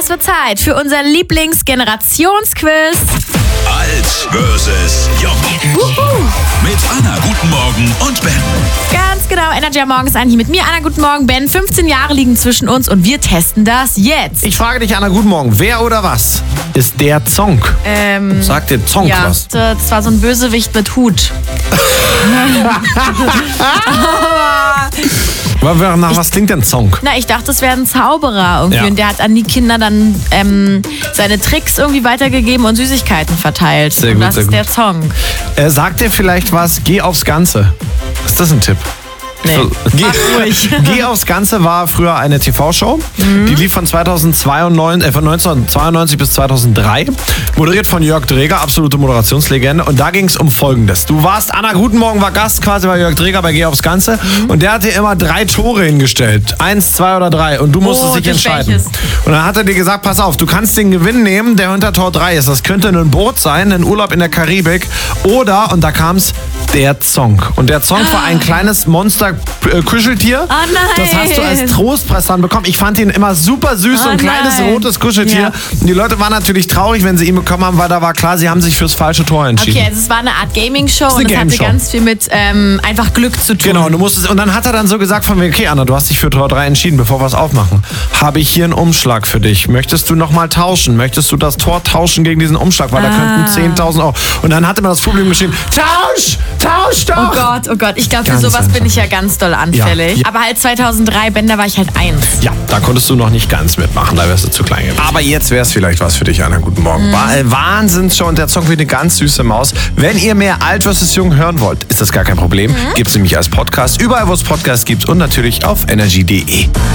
Es wird Zeit für unser Lieblingsgenerationsquiz. Alt versus Jung. Mit Anna, guten Morgen und Ben. Ganz genau, Energy am Morgen ist eigentlich mit mir. Anna, guten Morgen, Ben. 15 Jahre liegen zwischen uns und wir testen das jetzt. Ich frage dich, Anna, guten Morgen. Wer oder was ist der Zonk? Sagt dir Zonk Ja, was? das war so ein Bösewicht mit Hut. Nach was klingt denn Zonk? Na, ich dachte, es wäre ein Zauberer irgendwie. Ja. Und der hat an die Kinder dann seine Tricks irgendwie weitergegeben und Süßigkeiten verteilt. Sehr und gut, das sehr ist gut. der Song. Sagt dir vielleicht was, Geh aufs Ganze? Ist das ein Tipp? Nee, mach ruhig. Geh aufs Ganze war früher eine TV-Show. Die lief von 1992 bis 2003. Moderiert von Jörg Dreger, absolute Moderationslegende. Und da ging es um Folgendes. Du warst, Anna, guten Morgen, war Gast quasi bei Jörg Dreger bei Geh aufs Ganze. Und der hat dir immer 3 Tore hingestellt. 1, 2 oder 3. Und du musstest dich durch entscheiden. welches? Und dann hat er dir gesagt, pass auf, du kannst den Gewinn nehmen, der hinter Tor 3 ist. Das könnte ein Boot sein, ein Urlaub in der Karibik. Oder, und da kam's, der Zonk. Und der Zonk war ein kleines Monster-Kuscheltier. Oh nein. Das hast du als Trostpreis dann bekommen. Ich fand ihn immer super süß, so ein kleines nein. rotes Kuscheltier. Ja. Und die Leute waren natürlich traurig, wenn sie ihn bekommen haben, weil da war klar, sie haben sich fürs falsche Tor entschieden. Okay, also es war eine Art Gaming-Show eine und es hatte Game-Show. ganz viel mit einfach Glück zu tun. Genau, und dann hat er dann so gesagt von mir, okay, Anna, du hast dich für Tor 3 entschieden, bevor wir es aufmachen. Habe ich hier einen Umschlag für dich. Möchtest du nochmal tauschen? Möchtest du das Tor tauschen gegen diesen Umschlag? Weil da könnten 10.000 Euro. Und dann hat immer das Publikum geschrieben, tausch! Tausch doch! Oh Gott, ich glaube, für Ganz sowas bin einfach. ich ja ganz doll anfällig. Ja. Aber halt 2003, Ben, da war ich halt 1. Ja, da konntest du noch nicht ganz mitmachen, da wärst du zu klein gewesen. Aber jetzt wäre es vielleicht was für dich, Anna. Guten Morgen. Wahnsinnsshow und der Song wie eine ganz süße Maus. Wenn ihr mehr Alt vs. Jung hören wollt, ist das gar kein Problem. Gibt's nämlich als Podcast, überall wo es Podcasts gibt und natürlich auf energy.de.